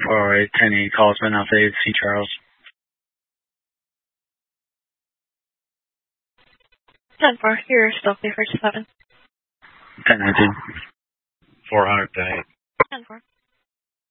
408 10 calls been Alpha 8 C Charles. 10-4, you're still clear for 7. 1019. 400 10 8. 10-4.